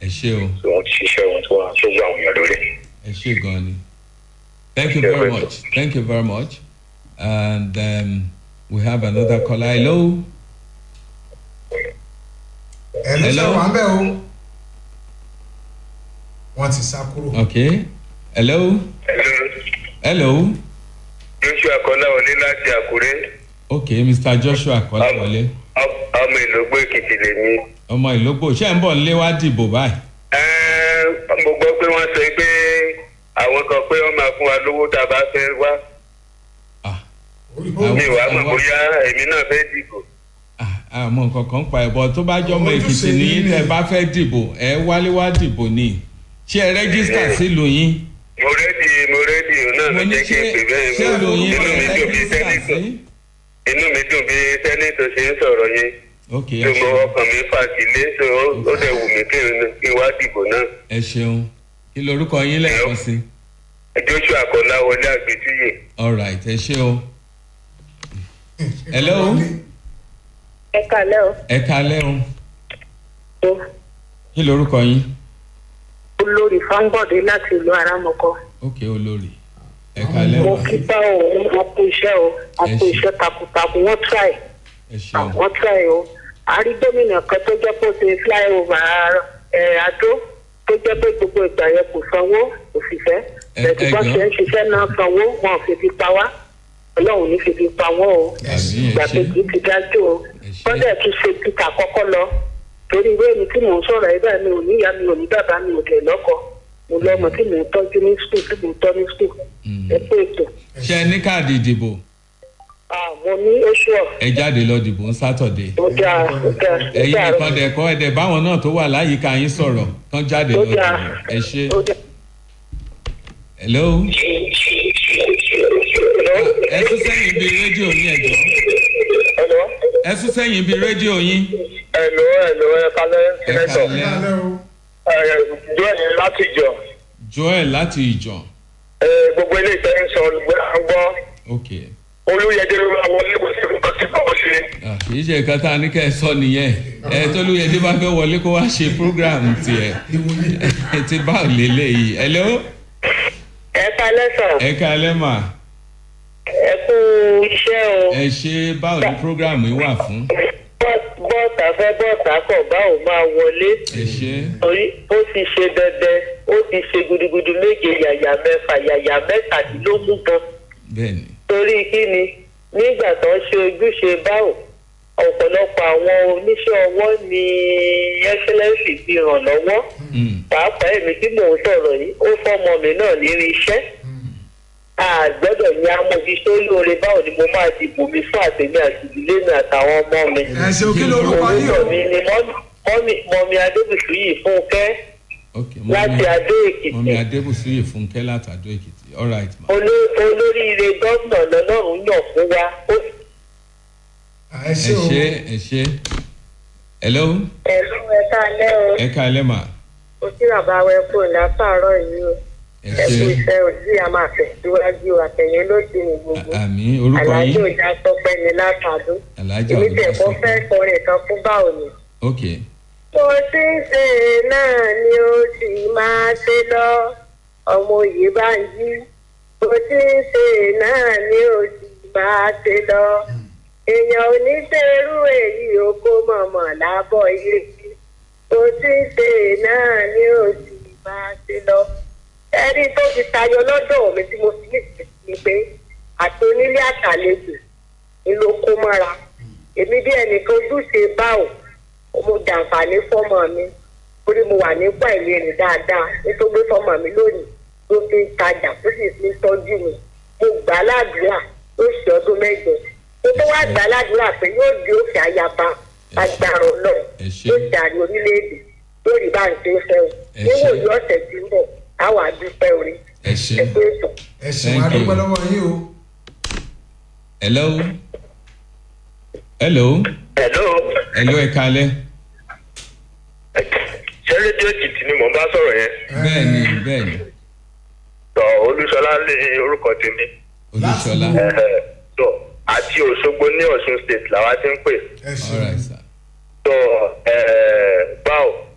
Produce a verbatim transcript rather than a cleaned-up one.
ṣé o. so wọ́n ti ṣiṣẹ́ wọn tó wà tó gbọ́ àwọn èèyàn lórí. ẹ ṣé gan ni. Thank you very much. Thank you very much. And um, we have another caller. Hello. Hello. Hello. Wọ́n ti sá kúrò. Okay. Hello. Hello. Joshua Kọ́láwọlé láti Àkúrẹ́. Okay, Mister Joshua Kọ́láwọlé. ọmọ Ìlógbò Èkìtì lèmi. ọmọ Ìlógbò ṣé ń bọ̀ nílé wá dìbò báyìí. mo gbọ́ pé wọ́n sọ pé àwọn kan pé wọ́n máa fún wa lówó tá a bá fẹ́ wá. mi ò wá mọ̀ bóyá èmi náà fẹ́ dìbò. àmọ́ nǹkan kan pa ẹ̀bọ tó bá jọmọ Èkìtì ní tẹ́ bá fẹ́ dìbò ẹ wálé wá dìbò ni ṣé ẹ rẹ́gísítà sílùú yín. mo rẹ́dì mo rẹ́dì náà ló jẹ́ kí n pè bẹ́ẹ̀ ṣé ìlú yín inú mi dùn bí sẹ́nitọ̀ inú mi dùn bí sẹ́nitọ̀ ṣe ń sọ̀rọ̀ yẹn. ok tó mọ ọkàn mi fà sílé tó ó dẹ̀ wù mí kí n wá dìbò náà. ẹ ṣeun kí lorúkọ yín lẹ́ẹ̀kan sí. Joshua Kọ́láwọlé Àgbètúyè. all right ẹ ṣé o. hello. ẹ kálẹ́ o. ẹ kálẹ́ o. kí lorúkọ yín. olórí Fáńbọ̀dé láti ìlú Arámọkọ. ok olórí ẹ kálẹ́ o. mo kí bá o wọn kú iṣẹ́ o wọn kú iṣẹ́ takuntakun wọ́n try wọ́n try o. àrí gómìnà kan tó jẹ́ pé ó ṣe flyover ẹ̀ Adó tó jẹ́ pé gbogbo ìgbà yẹn kò sanwó òṣìṣẹ́ ẹ̀ẹ́dì bá ṣe ń ṣiṣẹ́ náà sanwó wọn ò fi fi pa wá Ọlọ́run ní fi fi pa wọ́n o ìgbà kejì ti dájú o kọ́dẹ̀ tún ṣe kíkà kọ́kọ́ lọ torí ìwé mi tí mò ń sọ̀rọ̀ ẹ̀ báyìí mi ò níyà mi ò ní bàbá mi ò dẹ̀ lọ́kọ mo lọ́mọ tí mò ń tọ́jú ní skul tí mò ń tọ́ ní skul ẹ pé ètò. ṣé ẹ ní káàdì ìdìbò. mo ní oṣù ọ̀. ẹ jáde lọ dìbò ń sátọ̀dé. ó dáa ó dáa. ẹ̀yin nìkan dẹ̀ kọ́ ẹ̀dẹ̀ báwọn náà tó wà láyìíká yín sọ̀rọ̀ kán jáde lọ dìbò ẹ ṣé. hello. ẹ sún sẹ́yìn bíi rédíò yín ẹ̀jọ̀. ẹ sún sẹ́yìn bíi rédíò yín. Hello, hello, ẹ kálẹ́ sẹ́nẹ́tọ̀. ẹ kálẹ́ o. Joel láti Ìjọ. Joel láti Ìjọ. gbogbo ilé ìfẹ́ ń sọ gbọ́. ok. Olúyẹdẹ ló máa wọlé kó sí nǹkan tí kò ṣe. kì í ṣe nǹkan tá a ní kẹ́ ẹ sọ nìyẹn ẹ tólúyẹdẹ bá fẹ́ wọlé kó wá ṣe program tiẹ̀ ẹ ti bá ò lélẹ̀ yìí. hello. ẹ kálẹ́ sọ. ẹ kálẹ́ mà. ẹ kú iṣẹ́ o. ẹ ṣe báwo ni program yìí wà fún. bọ́ọ̀tà fẹ́ bọ́ọ̀tà kọ̀ báwo máa wọlé. ẹ ṣe. torí ó ti ṣe bẹbẹ ó ti ṣe gudugudu méje yàyà mẹ́fà yàyà mẹ́tàdínlógún gan. bẹ́ẹ̀ni. torí kí ni nígbà tó ń ṣe ojúṣe báwo ọ̀pọ̀lọpọ̀ àwọn oníṣẹ́ ọwọ́ ni ẹ́sẹ́lẹ́sì ti ràn lọ́wọ́. pàápàá èmi tí mò ń sọ̀rọ̀ yìí ó fọ́mọ mi náà nínú iṣẹ́. àgbẹ̀dọ̀ ni amójútó lóore báwo ni mo máa dìbò mi fún àtẹ̀mí àti ìdílé mi àtàwọn ọmọ mi. ẹ ṣe òkè lórúkọ yìí o. orúkọ mi ni mọ́mí mọ́mí Adébùsúyì Fúnkẹ́ láti Adó Èkìtì. mọ́mí Adébùsúyì Fúnkẹ́ láti Adó Èkìtì all right ma. olóríire gómìnà lọ́lọ́run yàn fún wa. ẹ ṣe o. ẹ ṣe ẹ ṣe. hello. ẹ̀lú ẹ káalẹ́ o. ẹ káalẹ́ mà. o sí bàbá wẹ kúrò látàárọ̀ yìí o. ẹ ẹ kú iṣẹ́ òjì a máa tẹ̀síwájú àtẹ̀yìn lóde ní gbogbo. àmín orúkọ yín. alájọ ìjà tọpẹ ní látàdó. alájọ èmi tẹ̀ kọ́ fẹ́ kọrin kan fún báwo ni. ok. bó ti ń ṣe náà ni ó sì máa ṣe lọ ọmọ òye bá ń yí bó ti ń ṣe náà ni ó sì máa ṣe lọ èèyàn oníṣẹ́rú èyí ò kó mọ̀mọ́ lábọ̀ yé bó ti ń ṣe náà ni ó sì máa ṣe lọ. ẹni tó ti tayọ lọ́dọ̀ mi tí mo fi ní ìsinmi pé àti onílé àtàlejò ni ló kó mọ́ra èmi bí ẹnìkan ojúṣe báwò mo jàǹfààní fọ́mọ mi torí mo wà nípò ìlérìn dáadáa nítorí fọ́mọ mi lónìí ló fi ń tajà tó sì fi ń tọ́jú mi mo gbà á ládùúrà ó ṣe ọdún mẹ́jọ mo tó wá gbà á ládùúrà pé yóò di òfin ayaba agbára ọlọ́run yóò ṣàrí orílẹ̀-èdè lórí bá ń ṣe é fẹ́ o níwòye ọ̀sẹ̀ tí ń bọ̀ àwọn àdúpẹ́ orí ẹ ṣe ẹgbẹ́ ètò. ẹ ṣe wàá dúpẹ́ lọ́wọ́ yín o. hello. hello. hello. hello ẹ káalẹ́. ṣé rédíò Èkìtì ni mò ń bá sọ̀rọ̀ yẹn. bẹ́ẹ̀ni bẹ́ẹ̀ni. tọ Olúṣọlá lé orúkọ tèmi. Olúṣọlá. tọ àti Òṣogbo ní Ọ̀ṣun state làwa ti ń pè. ẹ ṣe. all right sir. tọ báwo